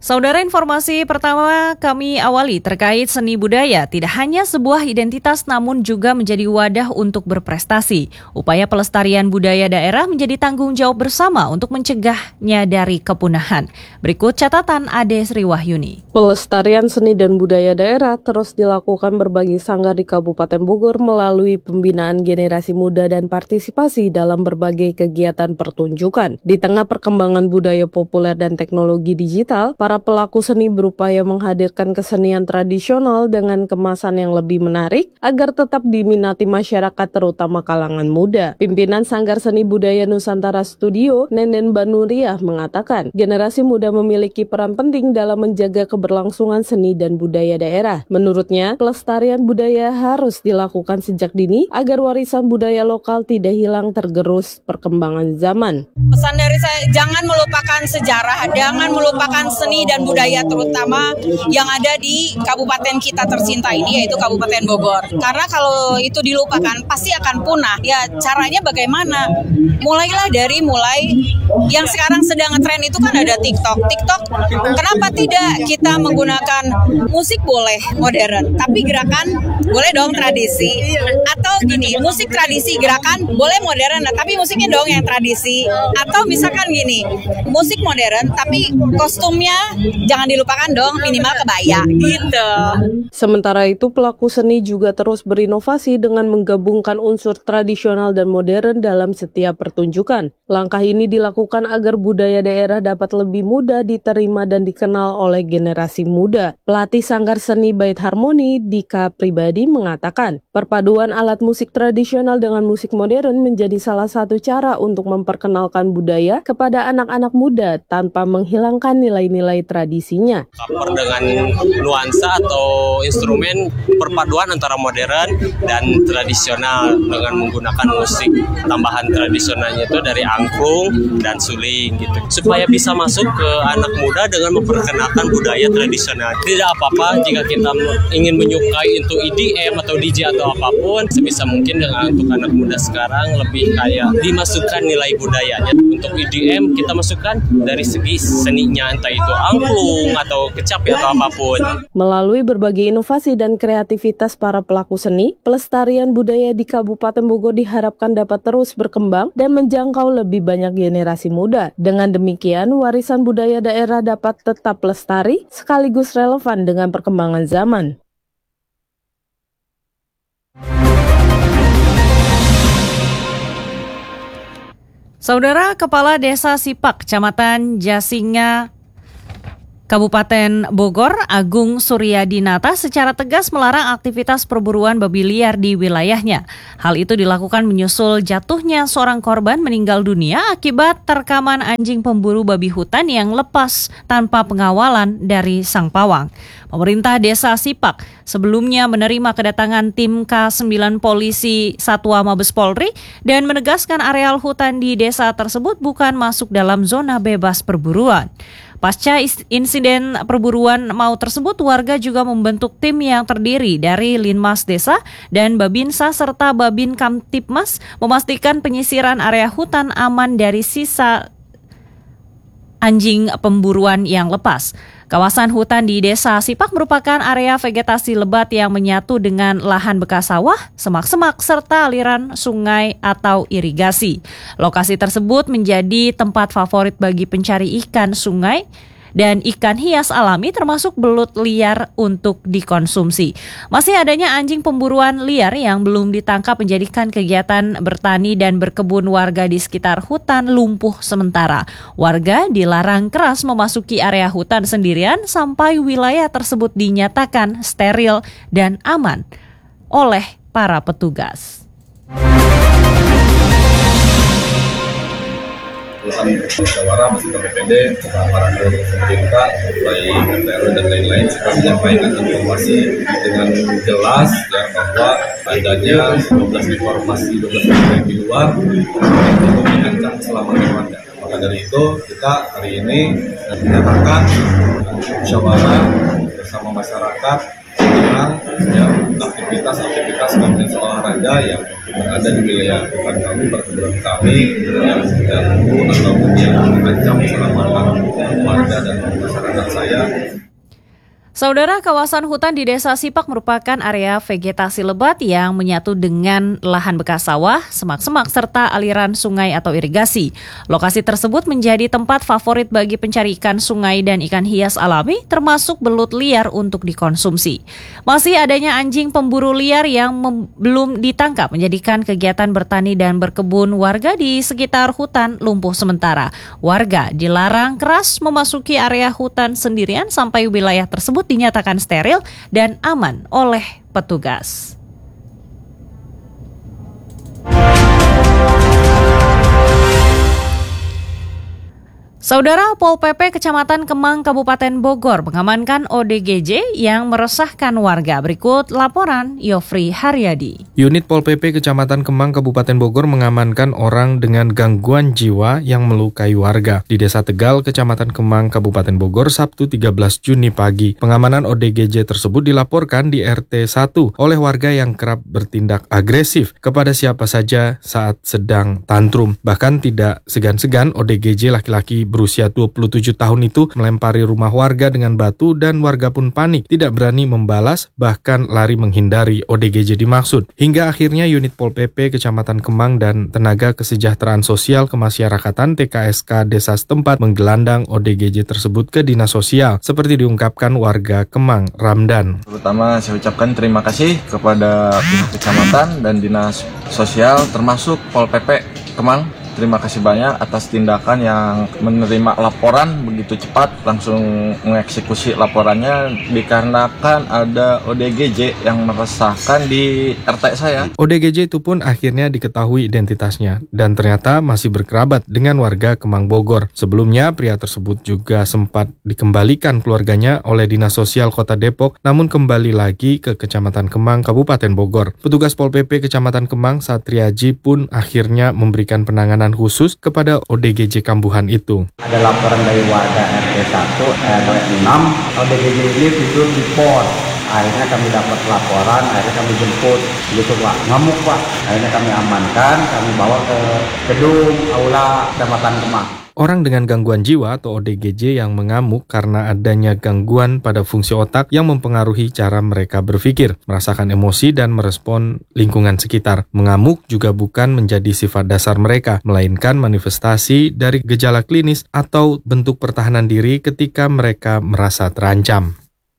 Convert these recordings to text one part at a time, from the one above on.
Saudara, informasi pertama kami awali terkait seni budaya tidak hanya sebuah identitas namun juga menjadi wadah untuk berprestasi. Upaya pelestarian budaya daerah menjadi tanggung jawab bersama untuk mencegahnya dari kepunahan. Berikut catatan Ade Sri Wahyuni. Pelestarian seni dan budaya daerah terus dilakukan berbagai sanggar di Kabupaten Bogor melalui pembinaan generasi muda dan partisipasi dalam berbagai kegiatan pertunjukan. Di tengah perkembangan budaya populer dan teknologi digital, para pelaku seni berupaya menghadirkan kesenian tradisional dengan kemasan yang lebih menarik agar tetap diminati masyarakat terutama kalangan muda. Pimpinan Sanggar Seni Budaya Nusantara Studio, Nenden Banuriah, mengatakan generasi muda memiliki peran penting dalam menjaga keberlangsungan seni dan budaya daerah. Menurutnya, pelestarian budaya harus dilakukan sejak dini agar warisan budaya lokal tidak hilang tergerus perkembangan zaman. Pesan dari saya, jangan melupakan sejarah, jangan melupakan seni dan budaya terutama yang ada di kabupaten kita tercinta ini, yaitu Kabupaten Bogor. Karena kalau itu dilupakan pasti akan punah. Ya, caranya bagaimana? Mulai yang sekarang sedang ngetren itu kan ada TikTok. Kenapa tidak kita menggunakan musik boleh modern, tapi gerakan boleh dong tradisi. Atau gini, musik tradisi gerakan boleh modern, tapi musiknya dong yang tradisi. Atau misalkan gini, musik modern tapi kostumnya jangan dilupakan dong, minimal kebaya gitu. Sementara itu, pelaku seni juga terus berinovasi dengan menggabungkan unsur tradisional dan modern dalam setiap pertunjukan. Langkah ini dilakukan agar budaya daerah dapat lebih mudah diterima dan dikenal oleh generasi muda. Pelatih Sanggar Seni Bait Harmoni, Dika Pribadi, mengatakan, perpaduan alat musik tradisional dengan musik modern menjadi salah satu cara untuk memperkenalkan budaya kepada anak-anak muda tanpa menghilangkan nilai-nilai tradisinya. Cover dengan nuansa atau instrumen perpaduan antara modern dan tradisional dengan menggunakan musik tambahan tradisionalnya itu dari angklung dan suling gitu, supaya bisa masuk ke anak muda dengan memperkenalkan budaya tradisional. Tidak apa-apa jika kita ingin menyukai untuk EDM atau DJ atau apapun, sebisa mungkin dengan untuk anak muda sekarang lebih kayak dimasukkan nilai budayanya. Untuk EDM kita masukkan dari segi seninya, entah itu angklung atau kecapi atau apapun. Melalui berbagai inovasi dan kreativitas para pelaku seni, pelestarian budaya di Kabupaten Bogor diharapkan dapat terus berkembang dan menjangkau lebih banyak generasi muda. Dengan demikian, warisan budaya daerah dapat tetap lestari sekaligus relevan dengan perkembangan zaman. Saudara, Kepala Desa Sipak, Kecamatan Jasinga, Kabupaten Bogor, Agung Suryadinata secara tegas melarang aktivitas perburuan babi liar di wilayahnya. Hal itu dilakukan menyusul jatuhnya seorang korban meninggal dunia akibat terkaman anjing pemburu babi hutan yang lepas tanpa pengawalan dari sang pawang. Pemerintah Desa Sipak sebelumnya menerima kedatangan tim K9 Polisi Satwa Mabes Polri dan menegaskan areal hutan di desa tersebut bukan masuk dalam zona bebas perburuan. Pasca insiden perburuan maut tersebut, warga juga membentuk tim yang terdiri dari Linmas Desa dan Babinsa serta Babin Kamtipmas memastikan penyisiran area hutan aman dari sisa anjing pemburuan yang lepas. Kawasan hutan di Desa Sipak merupakan area vegetasi lebat yang menyatu dengan lahan bekas sawah, semak-semak, serta aliran sungai atau irigasi. Lokasi tersebut menjadi tempat favorit bagi pencari ikan sungai dan ikan hias alami termasuk belut liar untuk dikonsumsi. Masih adanya anjing pemburuan liar yang belum ditangkap menjadikan kegiatan bertani dan berkebun warga di sekitar hutan lumpuh sementara. Warga dilarang keras memasuki area hutan sendirian sampai wilayah tersebut dinyatakan steril dan aman oleh para petugas. Musyawarah beserta BPD, para pemerintah, baik RT dan lain-lain, setelah menyampaikan informasi dengan jelas ya, bahwa adanya 12 informasi di luar itu mengancam keselamatan warga. Maka dari itu kita hari ini menyatakan musyawarah bersama masyarakat tentang ya, aktivitas komunitas olahraga yang ada di wilayah hutan kami, perkebunan kami yang mengganggu ataupun yang mengancam keselamatan warga dan masyarakat saya. Saudara, kawasan hutan di Desa Sipak merupakan area vegetasi lebat yang menyatu dengan lahan bekas sawah, semak-semak, serta aliran sungai atau irigasi. Lokasi tersebut menjadi tempat favorit bagi pencari ikan sungai dan ikan hias alami, termasuk belut liar untuk dikonsumsi. Masih adanya anjing pemburu liar yang belum ditangkap menjadikan kegiatan bertani dan berkebun warga di sekitar hutan lumpuh sementara. Warga dilarang keras memasuki area hutan sendirian sampai wilayah tersebut dinyatakan steril dan aman oleh petugas. Saudara, Pol PP Kecamatan Kemang Kabupaten Bogor mengamankan ODGJ yang meresahkan warga. Berikut laporan Yofri Haryadi. Unit Pol PP Kecamatan Kemang Kabupaten Bogor mengamankan orang dengan gangguan jiwa yang melukai warga di Desa Tegal, Kecamatan Kemang Kabupaten Bogor, Sabtu 13 Juni pagi. Pengamanan ODGJ tersebut dilaporkan di RT 1 oleh warga yang kerap bertindak agresif kepada siapa saja saat sedang tantrum. Bahkan tidak segan-segan ODGJ laki-laki berusia 27 tahun itu melempari rumah warga dengan batu dan warga pun panik, tidak berani membalas, bahkan lari menghindari ODGJ dimaksud. Hingga akhirnya unit Pol PP Kecamatan Kemang dan Tenaga Kesejahteraan Sosial Kemasyarakatan TKSK desa setempat menggelandang ODGJ tersebut ke Dinas Sosial, seperti diungkapkan warga Kemang, Ramdan. Terutama saya ucapkan terima kasih kepada pihak kecamatan dan Dinas Sosial termasuk Pol PP Kemang. Terima kasih banyak atas tindakan yang menerima laporan begitu cepat, langsung mengeksekusi laporannya dikarenakan ada ODGJ yang meresahkan di RT saya. ODGJ itu pun akhirnya diketahui identitasnya dan ternyata masih berkerabat dengan warga Kemang Bogor. Sebelumnya pria tersebut juga sempat dikembalikan keluarganya oleh Dinas Sosial Kota Depok, namun kembali lagi ke Kecamatan Kemang Kabupaten Bogor. Petugas Pol PP Kecamatan Kemang Satriaji pun akhirnya memberikan penanganan khusus kepada ODGJ kambuhan itu. Ada laporan dari warga RT 1 RW 6, ODGJ ini tidur di pos. Akhirnya kami dapat laporan, akhirnya kami jemput, gitu Pak, ngamuk Pak. Akhirnya kami amankan, kami bawa ke gedung aula Kecamatan Kemang. Orang dengan gangguan jiwa atau ODGJ yang mengamuk karena adanya gangguan pada fungsi otak yang mempengaruhi cara mereka berpikir, merasakan emosi dan merespon lingkungan sekitar. Mengamuk juga bukan menjadi sifat dasar mereka, melainkan manifestasi dari gejala klinis atau bentuk pertahanan diri ketika mereka merasa terancam.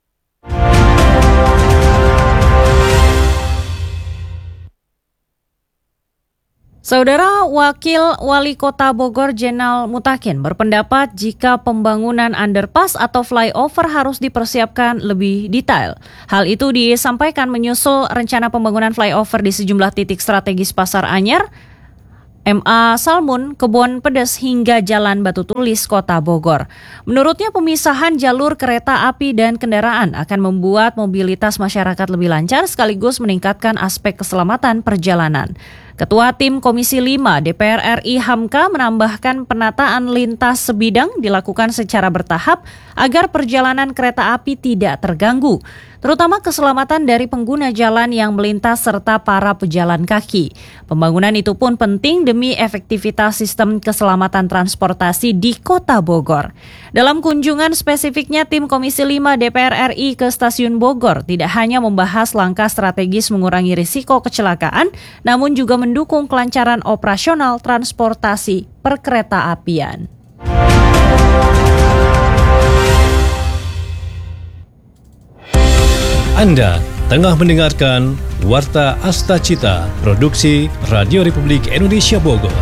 Saudara, Wakil Wali Kota Bogor Jenal Mutakin berpendapat jika pembangunan underpass atau flyover harus dipersiapkan lebih detail. Hal itu disampaikan menyusul rencana pembangunan flyover di sejumlah titik strategis Pasar Anyar, MA Salmun, Kebon Pedes hingga Jalan Batu Tulis, Kota Bogor. Menurutnya pemisahan jalur kereta api dan kendaraan akan membuat mobilitas masyarakat lebih lancar sekaligus meningkatkan aspek keselamatan perjalanan. Ketua Tim Komisi 5 DPR RI Hamka menambahkan penataan lintas sebidang dilakukan secara bertahap agar perjalanan kereta api tidak terganggu, terutama keselamatan dari pengguna jalan yang melintas serta para pejalan kaki. Pembangunan itu pun penting demi efektivitas sistem keselamatan transportasi di Kota Bogor. Dalam kunjungan spesifiknya Tim Komisi 5 DPR RI ke Stasiun Bogor tidak hanya membahas langkah strategis mengurangi risiko kecelakaan, namun juga mendukung kelancaran operasional transportasi perkereta apian. Anda tengah mendengarkan Warta Asta Cita, produksi Radio Republik Indonesia Bogor.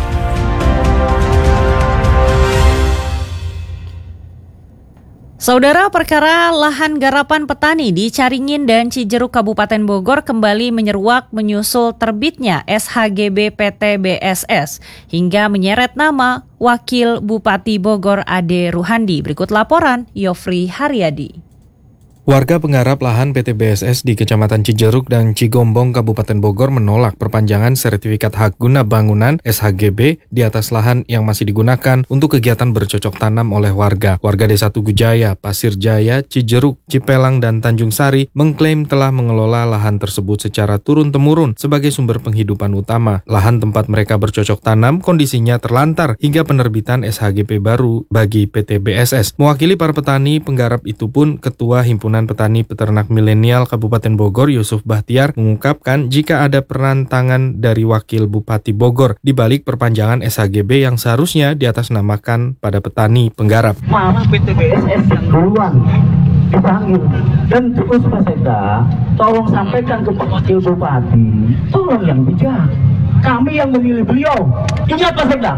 Saudara, perkara lahan garapan petani di Caringin dan Cijeruk Kabupaten Bogor kembali menyeruak menyusul terbitnya SHGB PT BSS hingga menyeret nama Wakil Bupati Bogor Ade Ruhandi. Berikut laporan Yofri Haryadi. Warga penggarap lahan PT BSS di Kecamatan Cijeruk dan Cigombong, Kabupaten Bogor menolak perpanjangan sertifikat hak guna bangunan SHGB di atas lahan yang masih digunakan untuk kegiatan bercocok tanam oleh warga. Warga Desa Tugu Jaya, Pasir Jaya, Cijeruk, Cipelang, dan Tanjung Sari mengklaim telah mengelola lahan tersebut secara turun-temurun sebagai sumber penghidupan utama. Lahan tempat mereka bercocok tanam kondisinya terlantar hingga penerbitan SHGB baru bagi PT BSS. Mewakili para petani penggarap itu pun Ketua Himpunan Petani Peternak Milenial Kabupaten Bogor Yusuf Bahtiar mengungkapkan jika ada peran tangan dari Wakil Bupati Bogor di balik perpanjangan SHGB yang seharusnya diatasnamakan pada petani penggarap. Malah PT BSS yang duluan dipanggil dan terus Pak Sekda tolong sampaikan ke Wakil Bupati, tolong yang bijak. Kami yang memilih beliau. Ingat Pak Sekda,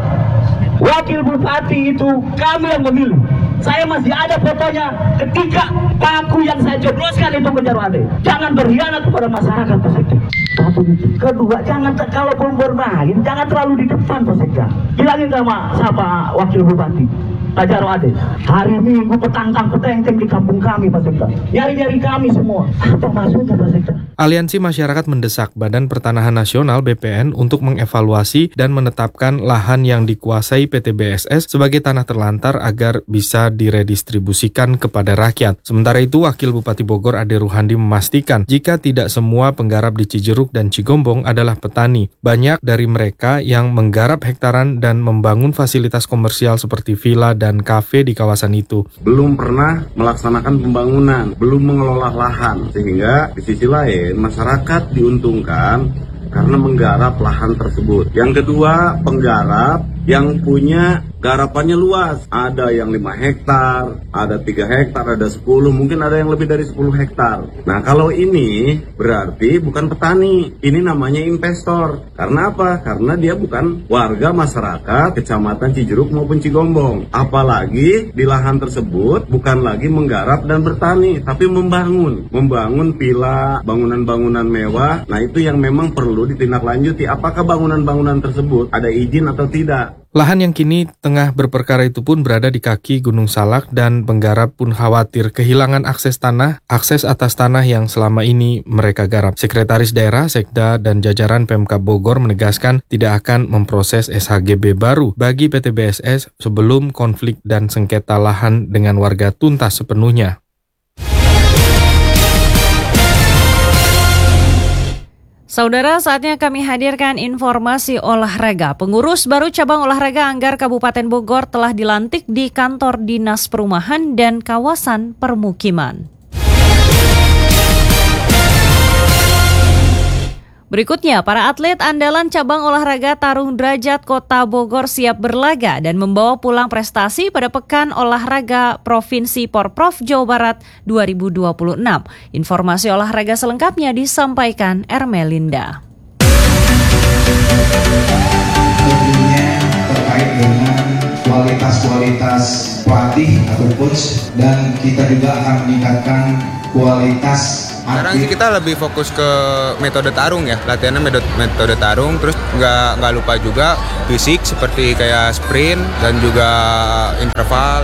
Wakil Bupati itu kami yang memilih. Saya masih ada fotonya ketika paku yang saya cobloskan itu ke Jarwade. Jangan berkhianat kepada masyarakat, Pak Sekda. Satu itu. Kedua, jangan kalau bermain, jangan terlalu di depan, Pak Sekda. Bilangin sama siapa Wakil Bupati, Pak Jarwade. Hari Minggu petenteng di kampung kami, Pak Sekda. Nyari-nyari kami semua. Apa maksudnya, Pak Sekda? Aliansi Masyarakat mendesak Badan Pertanahan Nasional BPN untuk mengevaluasi dan menetapkan lahan yang dikuasai PT BSS sebagai tanah terlantar agar bisa diredistribusikan kepada rakyat. Sementara itu, Wakil Bupati Bogor Ade Ruhandi memastikan jika tidak semua penggarap di Cijeruk dan Cigombong adalah petani. Banyak dari mereka yang menggarap hektaran dan membangun fasilitas komersial seperti villa dan kafe di kawasan itu. Belum pernah melaksanakan pembangunan, belum mengelola lahan, sehingga di sisi lain masyarakat diuntungkan karena menggarap lahan tersebut. Yang kedua, penggarap yang punya garapannya luas. Ada yang 5 hektar, ada 3 hektar, ada 10, mungkin ada yang lebih dari 10 hektar. Nah, kalau ini berarti bukan petani, ini namanya investor. Karena apa? Karena dia bukan warga masyarakat Kecamatan Cijeruk maupun Cigombong. Apalagi di lahan tersebut bukan lagi menggarap dan bertani, tapi membangun villa, bangunan-bangunan mewah. Nah, itu yang memang perlu ditindaklanjuti. Apakah bangunan-bangunan tersebut ada izin atau tidak? Lahan yang kini tengah berperkara itu pun berada di kaki Gunung Salak dan penggarap pun khawatir kehilangan akses atas tanah yang selama ini mereka garap. Sekretaris Daerah, Sekda, dan jajaran Pemkab Bogor menegaskan tidak akan memproses SHGB baru bagi PT BSS sebelum konflik dan sengketa lahan dengan warga tuntas sepenuhnya. Saudara, saatnya kami hadirkan informasi olahraga. Pengurus baru cabang olahraga Anggar Kabupaten Bogor telah dilantik di kantor Dinas Perumahan dan Kawasan Permukiman. Berikutnya, para atlet andalan cabang olahraga tarung derajat Kota Bogor siap berlaga dan membawa pulang prestasi pada Pekan Olahraga Provinsi Porprov Jawa Barat 2026. Informasi olahraga selengkapnya disampaikan Ermelinda. Tentunya terkait dengan kualitas pelatih atau coach, dan kita juga akan meningkatkan kualitas. Sekarang sih kita lebih fokus ke metode tarung ya, latihannya metode tarung, terus nggak lupa juga fisik seperti kayak sprint dan juga interval.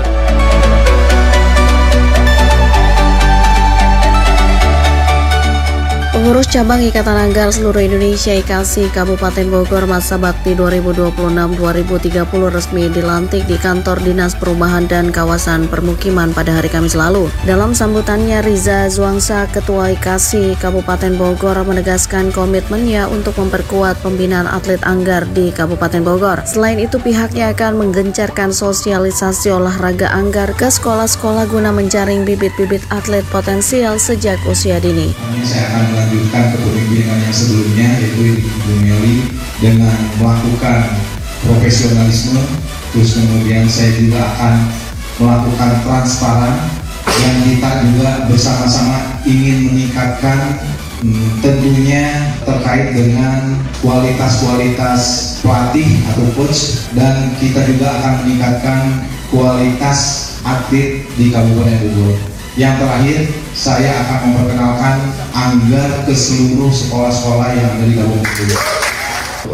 Pengurus Cabang Ikatan Anggar Seluruh Indonesia IKASI Kabupaten Bogor masa bakti 2026-2030 resmi dilantik di kantor Dinas Perumahan dan Kawasan Permukiman pada hari Kamis lalu. Dalam sambutannya, Riza Zuangsa, Ketua IKASI Kabupaten Bogor, menegaskan komitmennya untuk memperkuat pembinaan atlet Anggar di Kabupaten Bogor. Selain itu, pihaknya akan menggencarkan sosialisasi olahraga Anggar ke sekolah-sekolah guna menjaring bibit-bibit atlet potensial sejak usia dini. Saya akan melanjutkan kepemimpinan yang sebelumnya, yaitu Ibu Meli, dengan melakukan profesionalisme. Terus kemudian saya juga akan melakukan transparan, yang kita juga bersama-sama ingin meningkatkan tentunya terkait dengan kualitas pelatih atau coach, dan kita juga akan meningkatkan kualitas atlet di Kabupaten Bogor. Yang terakhir, saya akan memperkenalkan Anggar ke seluruh sekolah-sekolah yang ada di Kabupaten Bogor.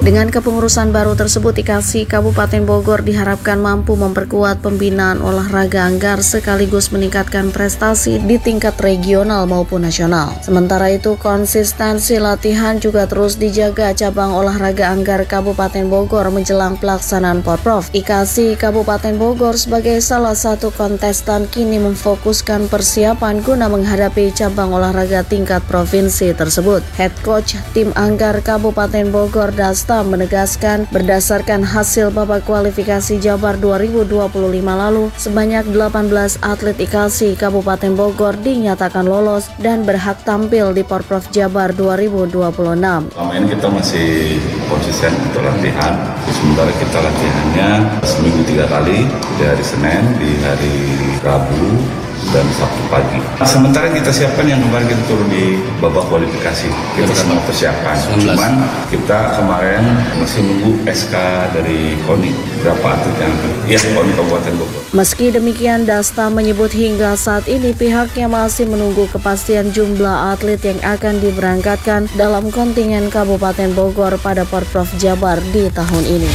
Dengan kepengurusan baru tersebut, IKASI Kabupaten Bogor diharapkan mampu memperkuat pembinaan olahraga Anggar sekaligus meningkatkan prestasi di tingkat regional maupun nasional. Sementara itu, konsistensi latihan juga terus dijaga cabang olahraga Anggar Kabupaten Bogor menjelang pelaksanaan Porprov. IKASI Kabupaten Bogor sebagai salah satu kontestan kini memfokuskan persiapan guna menghadapi cabang olahraga tingkat provinsi tersebut. Head Coach Tim Anggar Kabupaten Bogor Dasta menegaskan berdasarkan hasil babak kualifikasi Jabar 2025 lalu, sebanyak 18 atlet IKASI Kabupaten Bogor dinyatakan lolos dan berhak tampil di Porprov Jabar 2026. Selama ini kita masih konsisten untuk latihan, sementara kita latihannya seminggu 3 kali, di hari Senin, di hari Rabu, dan Sabtu pagi. Sementara kita siapkan yang kemarin kita turun di babak kualifikasi, kita sedang persiapan. Cuman kita kemarin masih menunggu SK dari KONI, berapa atlet yang KONI Kabupaten Bogor. Meski demikian, Dasta menyebut hingga saat ini pihaknya masih menunggu kepastian jumlah atlet yang akan diberangkatkan dalam kontingen Kabupaten Bogor pada Porprov Jabar di tahun ini.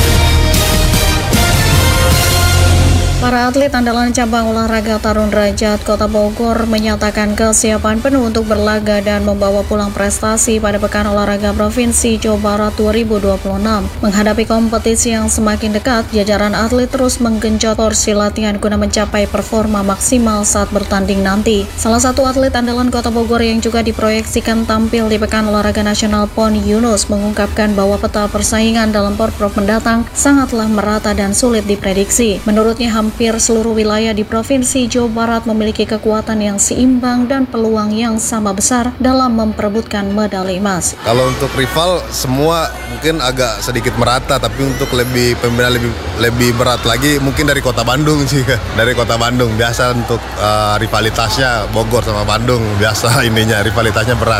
Para atlet andalan cabang olahraga tarung derajat Kota Bogor menyatakan kesiapan penuh untuk berlaga dan membawa pulang prestasi pada Pekan Olahraga Provinsi Jawa Barat 2026. Menghadapi kompetisi yang semakin dekat, jajaran atlet terus menggenjot porsi latihan guna mencapai performa maksimal saat bertanding nanti. Salah satu atlet andalan Kota Bogor yang juga diproyeksikan tampil di Pekan Olahraga Nasional PON Yunus mengungkapkan bahwa peta persaingan dalam Porprov mendatang sangatlah merata dan sulit diprediksi. Menurutnya, hampir seluruh wilayah di Provinsi Jawa Barat memiliki kekuatan yang seimbang dan peluang yang sama besar dalam memperebutkan medali emas. Kalau untuk rival semua mungkin agak sedikit merata, tapi untuk pembinaan lebih berat lagi mungkin dari Kota Bandung sih. Dari Kota Bandung biasa untuk rivalitasnya Bogor sama Bandung biasa rivalitasnya berat.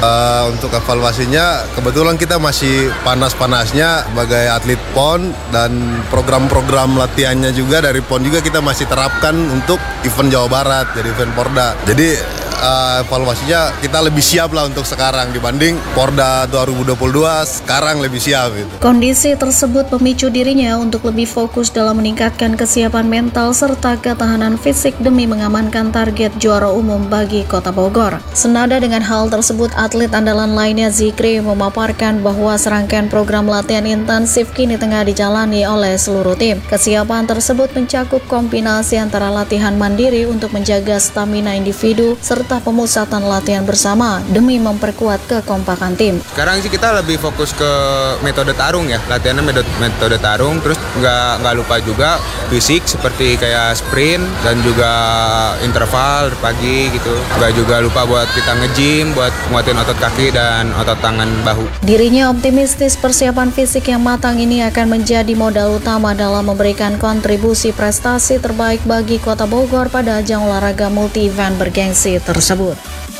Untuk evaluasinya kebetulan kita masih panas-panasnya sebagai atlet PON dan program-program latihannya juga dari PON juga kita masih terapkan untuk event Jawa Barat, jadi event Porda. Jadi evaluasinya kita lebih siap lah untuk sekarang dibanding Porda 2022 sekarang lebih siap gitu. Kondisi tersebut memicu dirinya untuk lebih fokus dalam meningkatkan kesiapan mental serta ketahanan fisik demi mengamankan target juara umum bagi Kota Bogor. Senada dengan hal tersebut, atlet andalan lainnya Zikri memaparkan bahwa serangkaian program latihan intensif kini tengah dijalani oleh seluruh tim. Kesiapan tersebut mencakup kombinasi antara latihan mandiri untuk menjaga stamina individu serta pemusatan latihan bersama demi memperkuat kekompakan tim. Sekarang sih kita lebih fokus ke metode tarung ya, latihannya metode tarung, terus nggak lupa juga fisik seperti kayak sprint dan juga interval pagi gitu. Nggak juga lupa buat kita nge-gym, buat nguatin otot kaki dan otot tangan bahu. Dirinya optimistis persiapan fisik yang matang ini akan menjadi modal utama dalam memberikan kontribusi prestasi terbaik bagi Kota Bogor pada ajang olahraga multi-event bergengsi tersebut.